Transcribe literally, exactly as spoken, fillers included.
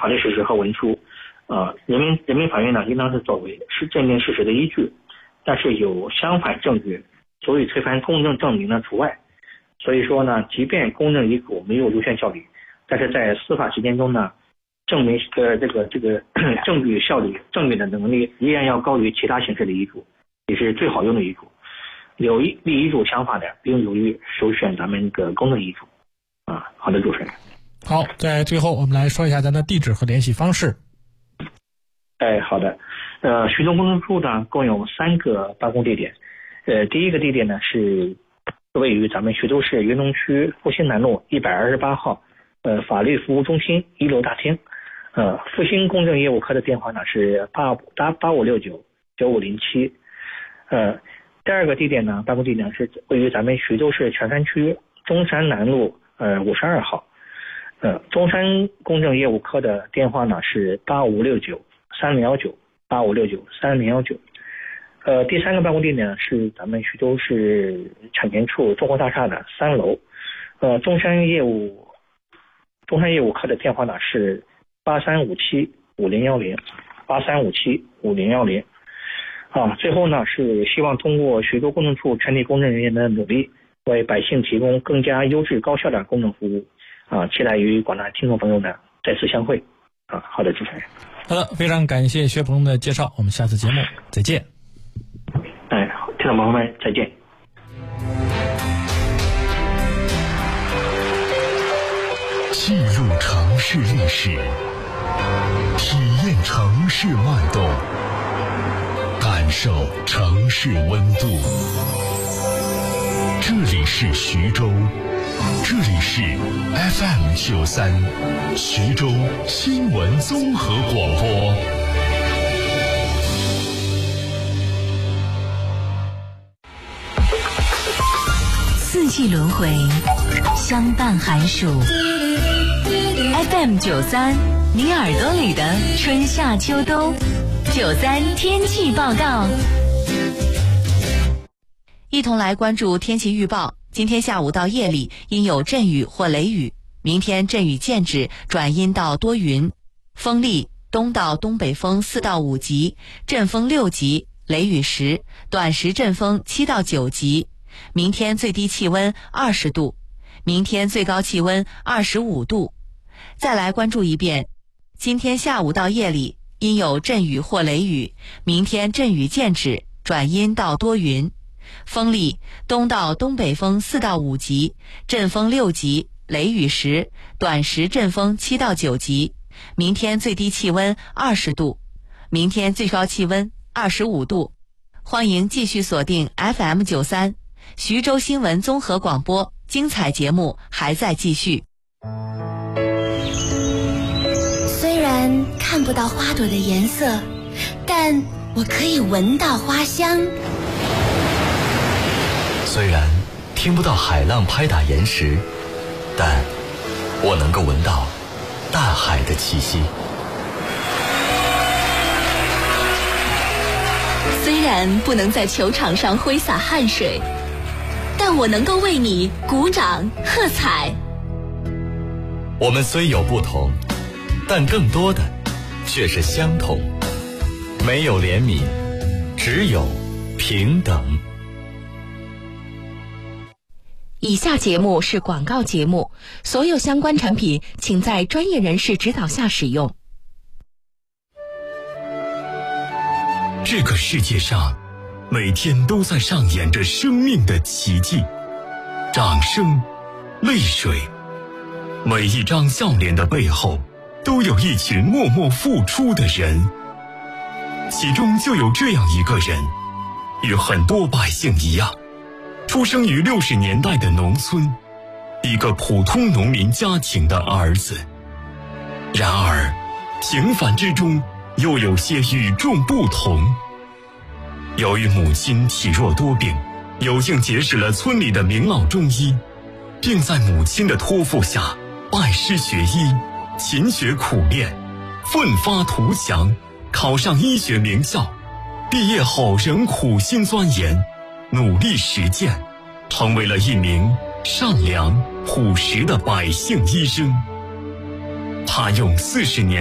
法律事实和文书，呃，人民人民法院呢应当是作为是鉴定事实的依据，但是有相反证据足以推翻公证证明的除外。所以说呢，即便公证遗嘱没有优先效力，但是在司法实践中呢，证明呃这个这个证据效力、证明的能力依然要高于其他形式的遗嘱，也是最好用的遗嘱。有立遗嘱想法的，不用犹豫，首选咱们这个公证遗嘱。啊，好的，主持人。 好，在最后我们来说一下咱的地址和联系方式。 哎，好的。呃，徐州公证处呢共有三个办公地点。呃，第一个地点呢是位于咱们徐州市云龙区复兴南路一百二十八号，呃，法律服务中心一楼大厅。呃，复兴公证业务科的电话呢是八八八五六九九五零七。呃。第二个地点呢，办公地点是位于咱们徐州市泉山区中山南路呃五十二号，呃中山公证业务科的电话呢是八五六九三零幺九八五六九三零幺九。呃，第三个办公地点呢是咱们徐州市产权处中国大厦的三楼，呃中山业务中山业务科的电话呢是八三五七五零幺零八三五七五零幺零。啊，最后呢是希望通过徐州公证处全体公证人员的努力，为百姓提供更加优质高效的公证服务。啊，期待与广大听众朋友呢再次相会。啊，好的，主持人。 好的，非常感谢薛鹏的介绍，我们下次节目再见。 哎，听众朋友们再见。 进入城市历史，体验城市脉动，感受城市温度。这里是徐州，这里是 F M 九三，徐州新闻综合广播。 四季轮回，相伴寒暑。F M 九三，你耳朵里的春夏秋冬。九三天气报告，一同来关注天气预报。今天下午到夜里阴有阵雨或雷雨，明天阵雨渐止，转阴到多云，风力东到东北风四到五级，阵风六级，雷雨时，短时阵风七到九级。明天最低气温二十度，明天最高气温二十五度。再来关注一遍，今天下午到夜里阴有阵雨或雷雨，明天阵雨渐止，转阴到多云，风力东到东北风四到五级，阵风六级，雷雨时，短时阵风七到九级。明天最低气温二十度，明天最高气温二十五度。欢迎继续锁定 F M 九三，徐州新闻综合广播，精彩节目还在继续。 虽然看不到花朵的颜色，但我可以闻到花香。 虽然听不到海浪拍打岩石，但我能够闻到大海的气息。 虽然不能在球场上挥洒汗水，但我能够为你鼓掌喝彩。 我们虽有不同，但更多的却是相同。没有怜悯，只有平等。 以下节目是广告节目，所有相关产品请在专业人士指导下使用。 这个世界上每天都在上演着生命的奇迹，掌声，泪水，每一张笑脸的背后都有一群默默付出的人，其中就有这样一个人，与很多百姓一样，出生于六十年代的农村，一个普通农民家庭的儿子。然而平凡之中又有些与众不同。由于母亲体弱多病，有幸结识了村里的名老中医，并在母亲的托付下拜师学医，勤学苦练，奋发图强，考上医学名校。毕业后仍苦心钻研，努力实践，成为了一名善良朴实的百姓医生。他用四十年